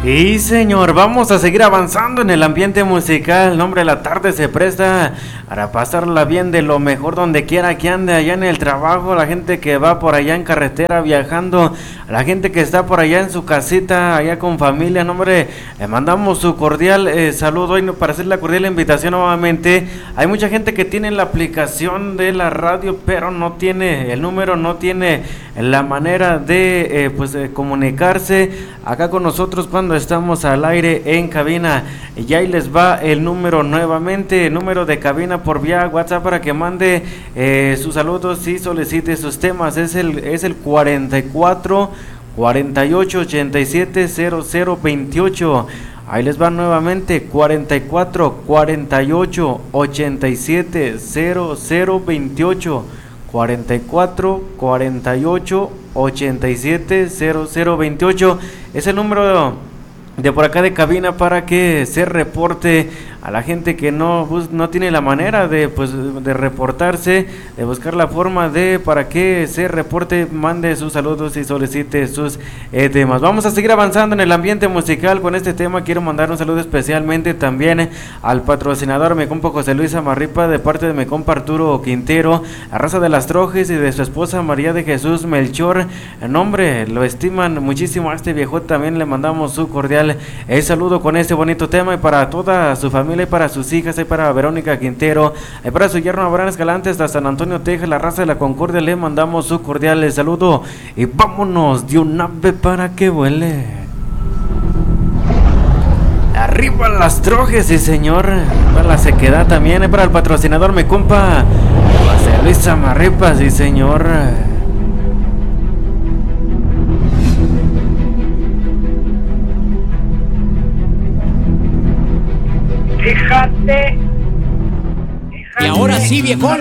Y señor, vamos a seguir avanzando en el ambiente musical. No, hombre, la tarde se presta para pasarla bien de lo mejor donde quiera que ande, allá en el trabajo, la gente que va por allá en carretera viajando, la gente que está por allá en su casita, allá con familia. No, hombre, le mandamos su cordial saludo y para hacer la cordial invitación nuevamente. Hay mucha gente que tiene la aplicación de la radio, pero no tiene el número, no tiene la manera de comunicarse acá con nosotros cuando estamos al aire en cabina. Y ahí les va el número nuevamente, el número de cabina por vía WhatsApp para que mande sus saludos y solicite sus temas. Es el 44 48 87 00 28. Ahí les va nuevamente, 44 48 87 00 28. 44 48 87 00 28 es el número de por acá de cabina para que se reporte a la gente que no tiene la manera de reportarse, de buscar la forma para que se reporte, mande sus saludos y solicite sus temas. Vamos a seguir avanzando en el ambiente musical con este tema. Quiero mandar un saludo especialmente también al patrocinador, mi compa José Luis Amarripa, de parte de mi compa Arturo Quintero, a Raza de las Trojes y de su esposa María de Jesús Melchor. En nombre, lo estiman muchísimo a este viejo, también le mandamos su cordial saludo con este bonito tema, y para toda su familia y para sus hijas, y para Verónica Quintero, y para su yerno Abraham Escalante hasta San Antonio, Texas, la Raza de la Concordia, le mandamos su cordial saludo y vámonos de un ave para que vuele. Arriba las Trojes, sí señor, para la sequedad también, y para el patrocinador mi compa José Luis Amarripa, sí señor. Fíjate. Y ahora sí, viejón,